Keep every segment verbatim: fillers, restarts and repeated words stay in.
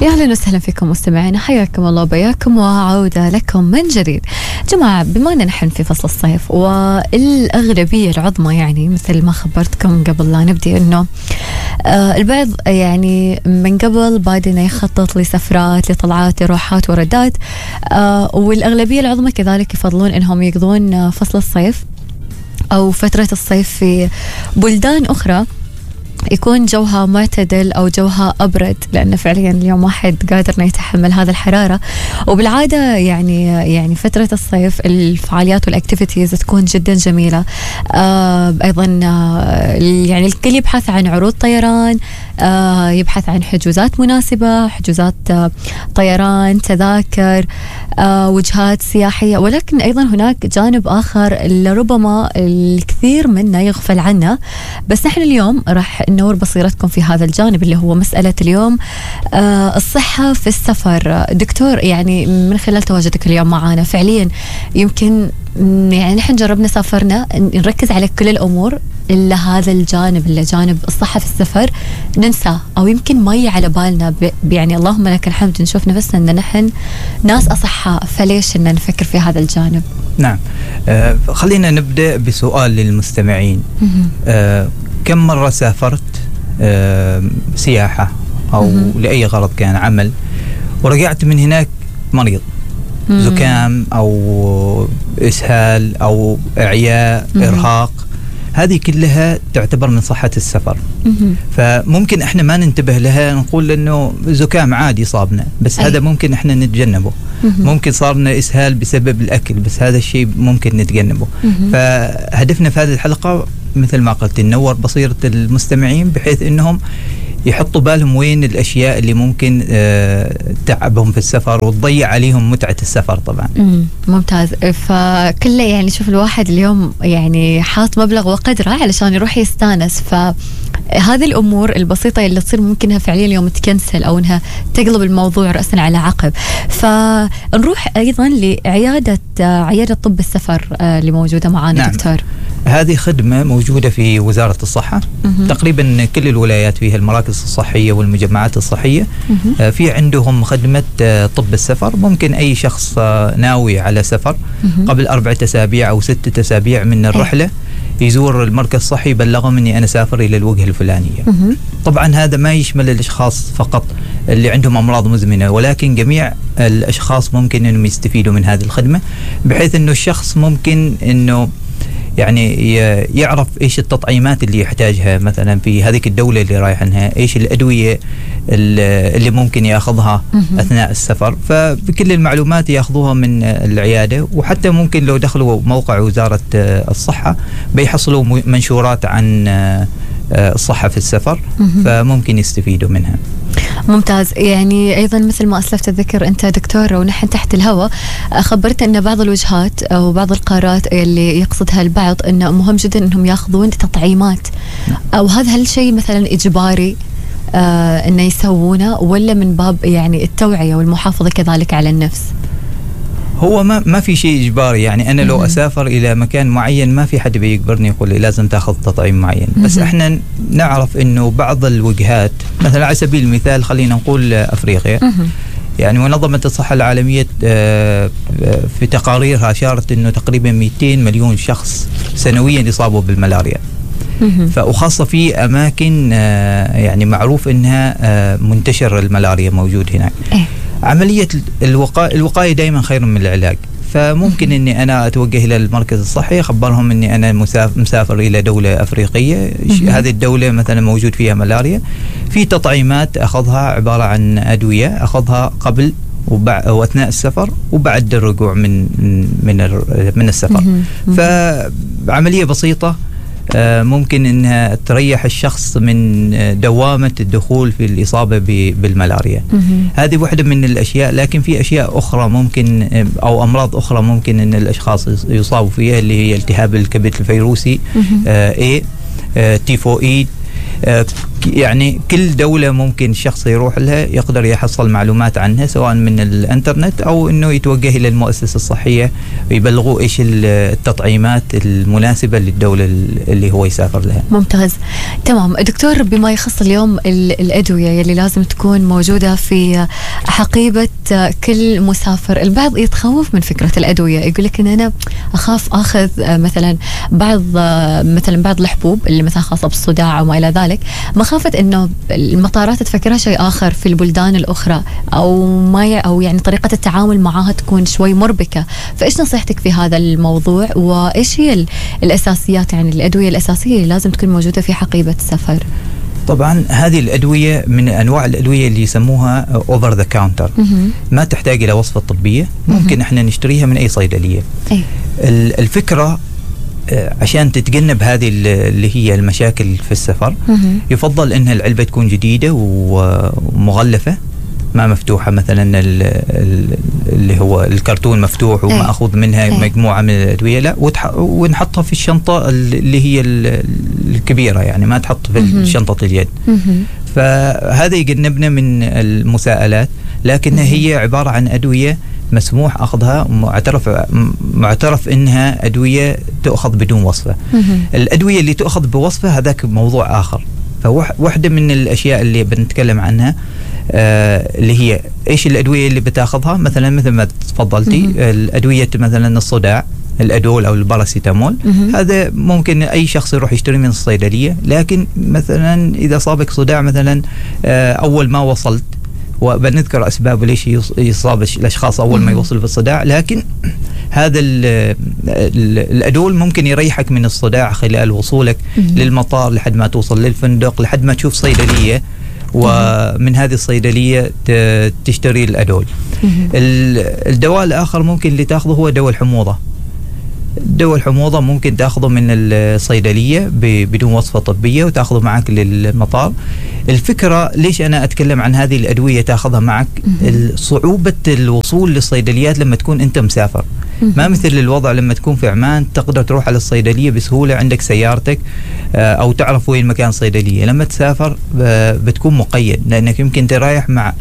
يا أهلا وسهلا فيكم مستمعينا، حياكم الله وبياكم وعودة لكم من جديد. جماعة، بما أننا نحن في فصل الصيف والأغلبية العظمى يعني مثل ما خبرتكم قبل لا نبدأ أنه آه البعض يعني من قبل بادنا يخطط لسفرات لطلعات لروحات وردات، آه والأغلبية العظمى كذلك يفضلون أنهم يقضون فصل الصيف أو فترة الصيف في بلدان أخرى يكون جوها معتدل أو جوها أبرد، لأنه فعليا اليوم واحد قادر إنه يتحمل هذا الحرارة. وبالعادة يعني يعني فترة الصيف الفعاليات والأكتيفيتيز تكون جدا جميلة. آه أيضا آه يعني الكل يبحث عن عروض طيران، آه يبحث عن حجوزات مناسبة، حجوزات آه طيران، تذاكر، آه وجهات سياحية. ولكن أيضا هناك جانب آخر لربما الكثير منا يغفل عنه، بس نحن اليوم راح ننور بصيرتكم في هذا الجانب اللي هو مسألة اليوم آه الصحة في السفر. دكتور، يعني من خلال تواجدك اليوم معنا فعليا يمكن يعني نحن جربنا سافرنا نركز على كل الأمور إلا هذا الجانب اللي جانب الصحة في السفر ننساه، أو يمكن ما يجي على بالنا. يعني اللهم لك الحمد نشوف نفسنا أن نحن ناس أصحاء، فليش إن نفكر في هذا الجانب؟ نعم. آه خلينا نبدأ بسؤال للمستمعين. آه كم مرة سافرت آه سياحة أو مم. لأي غرض كان عمل ورجعت من هناك مريض، مم. زكام أو إسهال أو إعياء، مم. إرهاق، هذه كلها تعتبر من صحة السفر. مم. فممكن احنا ما ننتبه لها، نقول انه زكام عادي صابنا، بس أي. هذا ممكن احنا نتجنبه. مم. ممكن صارنا إسهال بسبب الأكل، بس هذا الشيء ممكن نتجنبه. مم. فهدفنا في هذه الحلقة مثل ما قلت ننور بصيرة المستمعين بحيث انهم يحطوا بالهم وين الاشياء اللي ممكن آه تعبهم في السفر وتضيع عليهم متعة السفر طبعا. امم ممتاز. فكله يعني شوف الواحد اليوم يعني حاط مبلغ وقدره علشان يروح يستانس، فهذه الامور البسيطة اللي تصير ممكنها فعليا اليوم تكنسل او انها تقلب الموضوع رأسا على عقب. فنروح ايضا لعيادة عيادة طب السفر اللي موجودة معانا. نعم. دكتور، هذه خدمة موجودة في وزارة الصحة. مه. تقريبا كل الولايات فيها المراكز الصحية والمجمعات الصحية. مه. في عندهم خدمة طب السفر. ممكن أي شخص ناوي على سفر مه. قبل أربعة أسابيع أو ستة أسابيع من الرحلة يزور المركز الصحي يبلغهم أني أنا سافر إلى الوجهة الفلانية. مه. طبعا هذا ما يشمل الأشخاص فقط اللي عندهم أمراض مزمنة، ولكن جميع الأشخاص ممكن أنهم يستفيدوا من هذه الخدمة، بحيث أنه الشخص ممكن أنه يعني يعرف إيش التطعيمات اللي يحتاجها مثلا في هذه الدولة اللي رايح عنها، إيش الأدوية اللي ممكن يأخذها أثناء السفر. فبكل المعلومات يأخذوها من العيادة، وحتى ممكن لو دخلوا موقع وزارة الصحة بيحصلوا منشورات عن الصحة في السفر، فممكن يستفيدوا منها. ممتاز. يعني أيضا مثل ما أسلفت الذكر أنت دكتور ونحن تحت الهواء خبرت أن بعض الوجهات أو بعض القارات اللي يقصدها البعض أنه مهم جدا أنهم يأخذون تطعيمات، أو هذا الشيء مثلا إجباري آه أنه يسوونه، ولا من باب يعني التوعية والمحافظة كذلك على النفس؟ هو ما ما في شيء إجباري. يعني أنا لو أسافر إلى مكان معين ما في حد بيجبرني يقول لي لازم تأخذ تطعيم معين، بس إحنا نعرف إنه بعض الوجهات مثلا على سبيل المثال خلينا نقول أفريقيا، يعني منظمة الصحة العالمية في تقاريرها أشارت إنه تقريبا مئتين مليون شخص سنويا يصابوا بالملاريا، وخاصة في أماكن يعني معروف إنها منتشر الملاريا موجود هناك. عملية الوقاية الوقاية دائما خير من العلاج. فممكن اني انا اتوجه الى المركز الصحي اخبرهم اني انا مسافر الى دولة افريقية، هذه الدولة مثلا موجود فيها ملاريا، في تطعيمات اخذها عبارة عن ادوية اخذها قبل واثناء السفر وبعد الرجوع من من من السفر. فعملية بسيطة ممكن انها تريح الشخص من دوامة الدخول في الإصابة بالملاريا. هذه واحدة من الأشياء. لكن في أشياء أخرى ممكن أو أمراض أخرى ممكن أن الأشخاص يصابوا فيها، اللي هي التهاب الكبد الفيروسي، آه، إيه آه، تيفوئيد، آه، يعني كل دولة ممكن الشخص يروح لها يقدر يحصل معلومات عنها سواء من الانترنت أو أنه يتوجه إلى المؤسسة الصحية ويبلغوا إيش التطعيمات المناسبة للدولة اللي هو يسافر لها. ممتاز. تمام دكتور، بما يخص اليوم الأدوية يلي لازم تكون موجودة في حقيبة كل مسافر، البعض يتخوف من فكرة الأدوية، يقول لك إن أنا أخاف أخذ مثلا بعض مثلا بعض الحبوب اللي مثلا خاصة بالصداع وما إلى ذلك، مخافة إنه المطارات تفكرها شيء آخر في البلدان الأخرى، أو ما ي... أو يعني طريقة التعامل معها تكون شوي مربكة. فإيش نصيحتك في هذا الموضوع، وإيش هي الأساسيات يعني الأدوية الأساسية اللي لازم تكون موجودة في حقيبة السفر؟ طبعا هذه الأدوية من أنواع الأدوية اللي يسموها over the counter، ما تحتاج إلى وصفة طبية، ممكن احنا نشتريها من أي صيدلية. أي. الفكرة عشان تتجنب هذه اللي هي المشاكل في السفر، يفضل أن العلبة تكون جديدة ومغلفة، ما مفتوحة مثلا اللي هو الكرتون مفتوح وما أخذ منها مجموعة من الأدوية، لا، ونحطها في الشنطة اللي هي الكبيرة، يعني ما تحط في شنطة اليد. فهذا يجنبنا من المساءلات، لكنها هي عبارة عن أدوية مسموح أخذها، معترف معترف إنها أدوية تأخذ بدون وصفة. الأدوية اللي تأخذ بوصفة هذاك موضوع آخر. فواحدة من الأشياء اللي بنتكلم عنها آه اللي هي إيش الأدوية اللي بتاخذها، مثلا مثل ما تفضلتي الأدوية مثلا الصداع، الأدول أو الباراسيتامول، هذا ممكن أي شخص يروح يشتري من الصيدلية. لكن مثلا إذا صابك صداع مثلا آه أول ما وصلت، وبنذكر أسباب ليش يصاب الأشخاص أول ما يوصل بالصداع، لكن هذا ال ال الأدول ممكن يريحك من الصداع خلال وصولك للمطار لحد ما توصل للفندق، لحد ما تشوف صيدلية ومن هذه الصيدلية تشتري الأدول. الدواء الآخر ممكن اللي تأخذه هو دواء الحموضة. دواء الحموضة ممكن تأخذه من الصيدلية بدون وصفة طبية وتأخذه معك للمطار. الفكرة ليش أنا أتكلم عن هذه الأدوية تأخذها معك، صعوبة الوصول للصيدليات لما تكون أنت مسافر، ما مثل الوضع لما تكون في عمان تقدر تروح على الصيدلية بسهولة، عندك سيارتك أو تعرف وين مكان صيدلية. لما تسافر بتكون مقيد، لأنك يمكن ترايح مع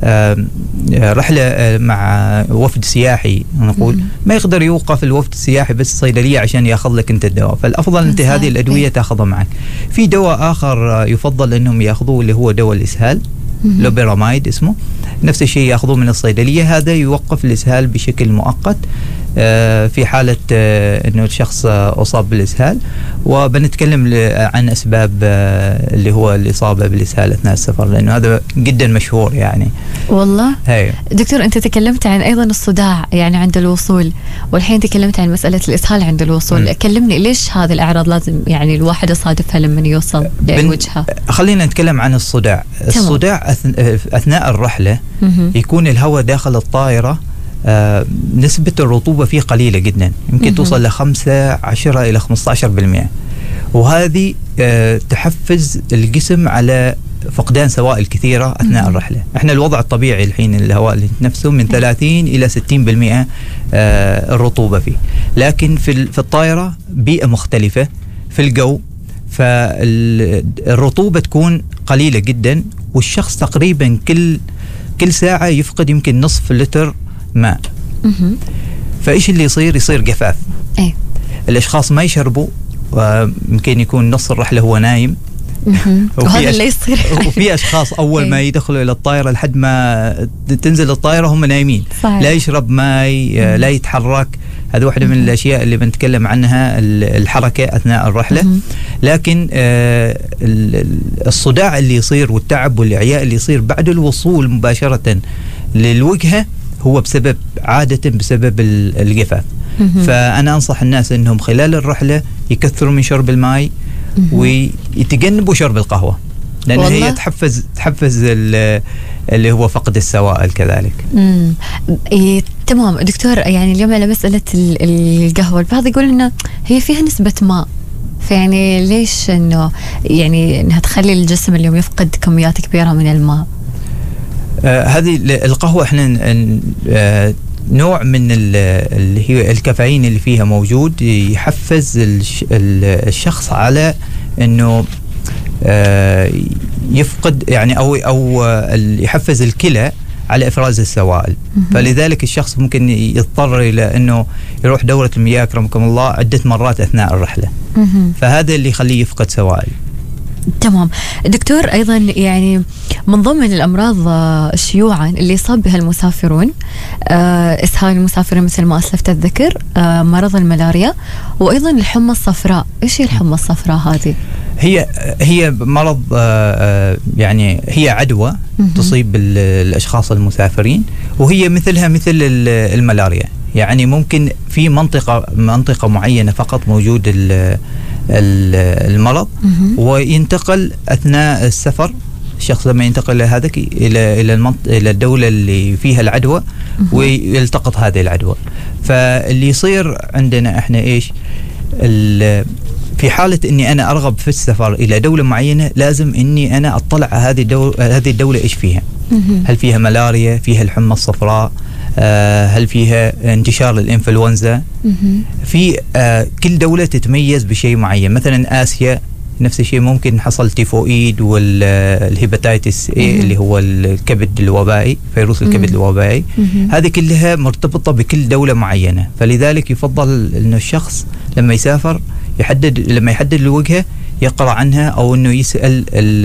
رحلة مع وفد سياحي نقول، ما يقدر يوقف الوفد السياحي بس الصيدلية عشان ياخذ لك انت الدواء، فالافضل انت هذه الادوية تاخذها معك. في دواء اخر يفضل انهم ياخذوه اللي هو دواء الاسهال، لوبيراميد اسمه، نفس الشيء ياخذوه من الصيدلية. هذا يوقف الاسهال بشكل مؤقت في حالة انه الشخص اصاب بالاسهال، وبنتكلم عن اسباب اللي هو الاصابة بالاسهال اثناء السفر، لانه هذا جدا مشهور يعني. والله هي. دكتور انت تكلمت عن ايضا الصداع يعني عند الوصول، والحين تكلمت عن مسألة الاسهال عند الوصول. م. كلمني ليش هذه الاعراض لازم يعني الواحد يصادفها لما يوصل لوجهها؟ خلينا نتكلم عن الصداع. تمام. الصداع اثناء الرحلة م-م. يكون الهواء داخل الطائرة آه نسبة الرطوبة فيه قليلة جدا، يمكن م-م. توصل لخمسة عشرة إلى خمسة عشر بالمئة، وهذه آه تحفز الجسم على فقدان سوائل كثيرة أثناء م-م. الرحلة. احنا الوضع الطبيعي الحين الهواء اللي نتنفسه من ثلاثين إلى ستين بالمئة آه الرطوبة فيه، لكن في في الطائرة بيئة مختلفة في الجو، فالرطوبة تكون قليلة جدا، والشخص تقريبا كل كل ساعة يفقد يمكن نصف لتر ماء. فإيش اللي يصير؟ يصير جفاف. أي. الأشخاص ما يشربوا، ويمكن يكون نص الرحلة هو نايم. وهذا اللي يصير. وفي أشخاص أول ما يدخلوا إلى الطائرة لحد ما تنزل الطائرة هم نايمين. صحيح. لا يشرب ماء، لا يتحرك. هذه واحدة من الأشياء اللي بنتكلم عنها، الحركة أثناء الرحلة. لكن الصداع اللي يصير والتعب والإعياء اللي يصير بعد الوصول مباشرة للوجهة هو بسبب عادة بسبب الجفاف. فأنا أنصح الناس أنهم خلال الرحلة يكثروا من شرب الماء ويتجنبوا شرب القهوة، لأن والله. هي تحفز تحفز اللي هو فقد السوائل كذلك. امم إيه تمام دكتور. يعني اليوم على مسألة القهوة، البعض يقول إنه هي فيها نسبة ماء، فيعني ليش إنه يعني إنها تخلي الجسم اليوم يفقد كميات كبيرة من الماء؟ آه هذه القهوة احنا آه نوع من اللي هي الكافيين اللي فيها موجود، يحفز الشخص على انه آه يفقد يعني أو أو يحفز الكلى على إفراز السوائل. فلذلك الشخص ممكن يضطر إلى أنه يروح دورة المياه أكرمكم الله عدة مرات أثناء الرحلة. فهذا اللي يخليه يفقد سوائل. تمام دكتور. أيضا يعني من ضمن الأمراض شيوعا اللي يصاب بها المسافرون آه إسهال المسافرين مثل ما أسلفت الذكر، آه مرض الملاريا، وأيضا الحمى الصفراء. إيش هي الحمى الصفراء هذه؟ هي هي مرض آه يعني هي عدوى تصيب الأشخاص المسافرين، وهي مثلها مثل الملاريا. يعني ممكن في منطقة منطقة معينة فقط موجود المرض، وينتقل أثناء السفر. الشخص لما ينتقل هذاك إلى إلى المنط... إلى الدولة اللي فيها العدوى ويلتقط هذه العدوى. فاللي يصير عندنا إحنا إيش؟ في حالة إني أنا أرغب في السفر إلى دولة معينة، لازم إني أنا أطلع هذه الدولة هذه الدولة إيش فيها؟ هل فيها ملاريا؟ فيها الحمى الصفراء؟ آه هل فيها انتشار الإنفلونزا؟ في آه كل دولة تتميز بشيء معين. مثلا آسيا نفس الشيء، ممكن حصل تيفوئيد والهيباتيتس اي اللي هو الكبد الوبائي، فيروس الكبد الوبائي. هذه كلها مرتبطة بكل دولة معينة. فلذلك يفضل إنه الشخص لما يسافر يحدد لما يحدد الوجهة يقرأ عنها، أو إنه يسأل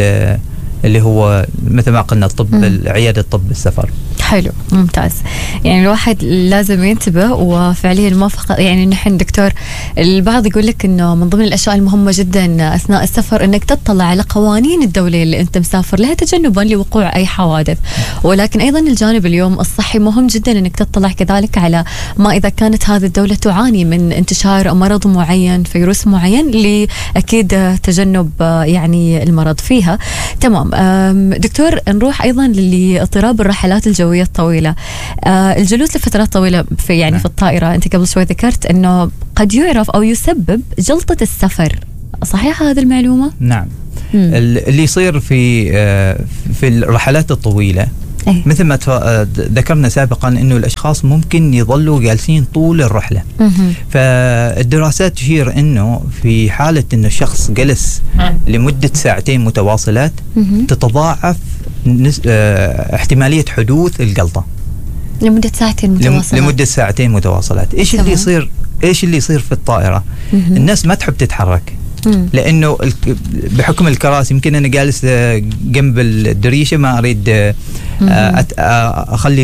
اللي هو مثل ما قلنا الطب عيادة طب السفر. حلو ممتاز. يعني الواحد لازم ينتبه، وفعليا ما فقط يعني نحن دكتور البعض يقول لك انه من ضمن الاشياء المهمه جدا اثناء السفر انك تطلع على قوانين الدوله اللي انت مسافر لها تجنبا لوقوع اي حوادث، ولكن ايضا الجانب اليوم الصحي مهم جدا انك تطلع كذلك على ما اذا كانت هذه الدوله تعاني من انتشار مرض معين، فيروس معين، لاكيد تجنب يعني المرض فيها. تمام دكتور، نروح ايضا لاضطراب الرحلات الجويه الطويلة. آه الجلوس لفترات طويلة في يعني نعم. في الطائرة، أنت قبل شوي ذكرت أنه قد يعرف أو يسبب جلطة السفر، صحيح هذه المعلومة؟ نعم. مم. اللي يصير في آه في الرحلات الطويلة أيه؟ مثل ما ذكرنا سابقا أنه الأشخاص ممكن يظلوا جالسين طول الرحلة. مم. فالدراسات تشير أنه في حالة أنه الشخص جلس لمدة ساعتين متواصلات مم. تتضاعف نس... اه... احتمالية حدوث الجلطة لمدة ساعتين متواصلات. لمدة ساعتين متواصلات. إيش طبعا. اللي يصير إيش اللي يصير في الطائرة؟ مم. الناس ما تحب تتحرك، مم. لأنه بحكم الكراسي يمكن أنا جالس جنب الدريشة ما أريد أت... أخلي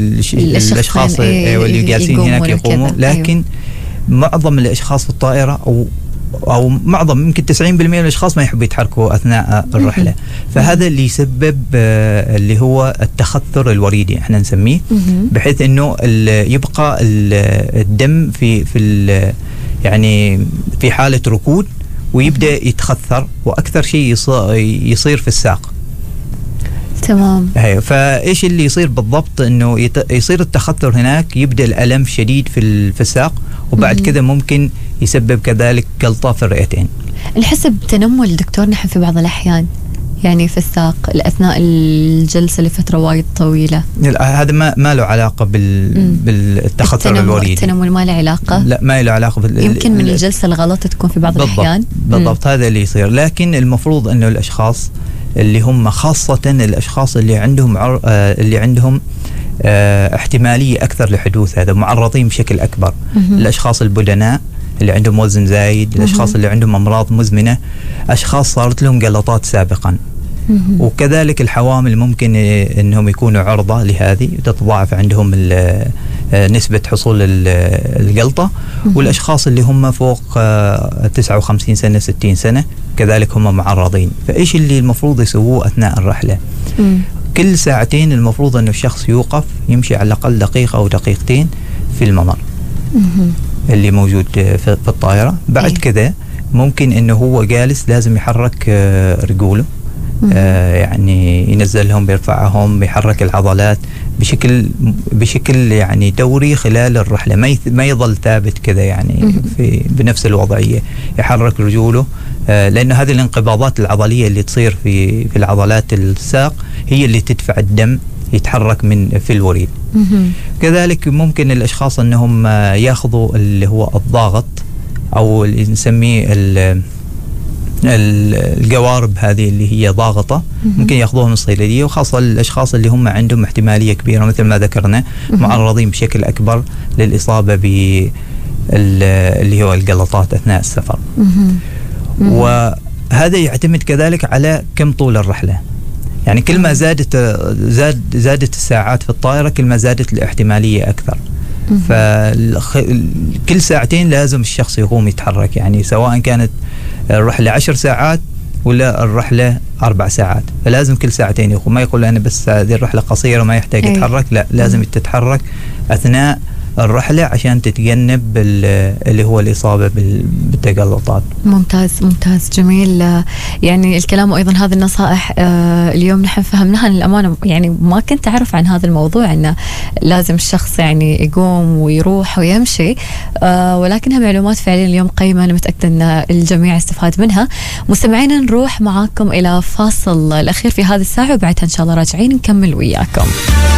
الأشخاص اللي جالسين هناك يقوموا، لكن أيوه. معظم الأشخاص في الطائرة أو أو معظم يمكن تسعين بالمئة من الأشخاص ما يحبوا يتحركوا أثناء الرحلة. فهذا اللي يسبب اللي هو التخثر الوريدي احنا نسميه، بحيث إنه يبقى الدم في في يعني في حالة ركود ويبدأ يتخثر، وأكثر شيء يصير في الساق. تمام. فايش اللي يصير بالضبط؟ انه يصير التخثر هناك، يبدا الالم شديد في في الساق، وبعد كذا ممكن يسبب كذلك جلطه في الرئتين. نحس بتنمل دكتور نحن في بعض الاحيان يعني في الساق اثناء الجلسه لفتره وايد طويله. هذا ما ما له علاقه بال بالتخثر الوريدي. التنمل ما له علاقه؟ لا ما له علاقه بال... يمكن من الجلسه الغلط تكون في بعض بالضبط. الاحيان. بالضبط. هذا اللي يصير. لكن المفروض انه الاشخاص اللي هم خاصة الأشخاص اللي عندهم عر... آه اللي عندهم آه احتمالية أكثر لحدوث هذا، معرضين بشكل أكبر. مم. الأشخاص البدناء اللي عندهم وزن زايد، مم. الأشخاص اللي عندهم أمراض مزمنة، أشخاص صارت لهم جلطات سابقا. مم. وكذلك الحوامل ممكن أنهم يكونوا عرضة لهذه، تتضاعف عندهم نسبة حصول الجلطة. مم. والأشخاص اللي هم فوق تسعة وخمسين سنة ستين سنة كذلك هم معرضين. فإيش اللي المفروض يسووه أثناء الرحلة؟ مم. كل ساعتين المفروض أنه الشخص يوقف يمشي على الأقل دقيقة أو دقيقتين في الممر مم. اللي موجود في الطائرة. بعد أيه. كذا ممكن أنه هو جالس لازم يحرك رجوله، آه يعني ينزلهم بيرفعهم، بيحرك العضلات بشكل بشكل يعني دوري خلال الرحلة، ما ما يظل ثابت كذا يعني في بنفس الوضعية، يحرك رجوله. آه لأن هذه الانقباضات العضلية اللي تصير في في العضلات الساق هي اللي تدفع الدم يتحرك من في الوريد. كذلك ممكن الأشخاص أنهم ياخذوا اللي هو الضاغط، أو اللي نسميه القوارب هذه اللي هي ضاغطة ممكن ياخذوها من الصيدلية، وخاصة الأشخاص اللي هم عندهم احتمالية كبيرة مثل ما ذكرنا معرضين بشكل أكبر للإصابة ب اللي هو الجلطات أثناء السفر. وهذا يعتمد كذلك على كم طول الرحلة، يعني كل ما زادت زاد زادت الساعات في الطائرة كل ما زادت الاحتمالية أكثر. فكل ساعتين لازم الشخص يقوم يتحرك، يعني سواء كانت الرحلة عشر ساعات ولا الرحلة أربع ساعات، فلازم كل ساعتين يقوم. ما يقول أنا بس هذه الرحلة قصيرة ما يحتاج يتحرك، لا لازم تتحرك أثناء الرحلة عشان تتجنب اللي هو الإصابة بالتجلطات. ممتاز ممتاز جميل. يعني الكلام وأيضا هذه النصائح اليوم نحن فهمناها للأمانة، يعني ما كنت أعرف عن هذا الموضوع أنه لازم الشخص يعني يقوم ويروح ويمشي، ولكنها معلومات فعليا اليوم قيمة. أنا متأكدة أن الجميع استفاد منها. مستمعينا نروح معاكم إلى فاصل الأخير في هذه الساعة، وبعدها إن شاء الله راجعين نكمل وياكم.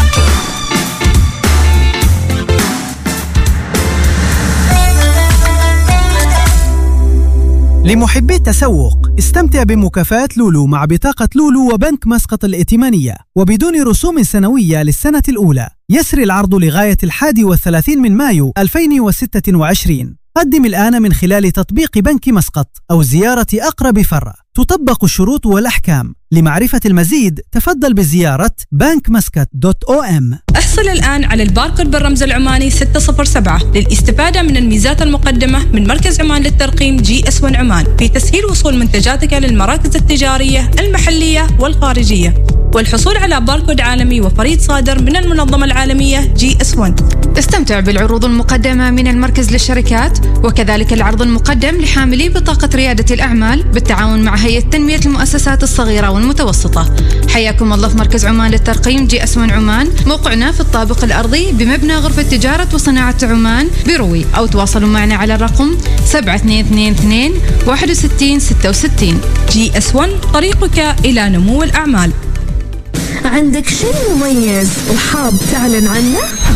لمحبي التسوق استمتع بمكافآت لولو مع بطاقة لولو وبنك مسقط الائتمانية وبدون رسوم سنوية للسنة الأولى. يسري العرض لغاية الحادي والثلاثين من مايو ألفين وستة وعشرين. قدم الآن من خلال تطبيق بنك مسقط أو زيارة أقرب فرع. تطبق الشروط والأحكام. لمعرفة المزيد تفضل بزيارة بانك مسقط دوت أو إم. احصل الآن على الباركود بالرمز العماني ستة صفر سبعة للاستفادة من الميزات المقدمة من مركز عمان للترقيم جي اس ون عمان في تسهيل وصول منتجاتك للمراكز التجارية المحلية والخارجية، والحصول على باركود عالمي وفريد صادر من المنظمة العالمية جي اس ون. استمتع بالعروض المقدمة من المركز للشركات، وكذلك العرض المقدم لحاملي بطاقة ريادة الأعمال بالتعاون مع هيئة تنمية المؤسسات الصغيرة والمتوسطة. حياكم الله في مركز عمان للترقيم جي اس ون عمان. موقعنا في الطابق الأرضي بمبنى غرفة تجارة وصناعة عمان بروي، أو تواصلوا معنا على الرقم سبعة اثنين اثنين اثنين واحد ستة ستة وستين. جي اس ون طريقك إلى نمو الأعمال. عندك شيء مميز وحاب تعلن عنه؟